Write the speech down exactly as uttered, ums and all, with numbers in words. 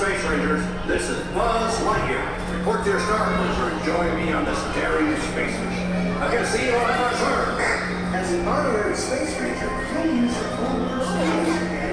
Space Rangers. This is Buzz Lightyear. Report to your star cruiser and join me on this daring space mission. I can see you on our Earth. As an honorary space ranger, you'll use your own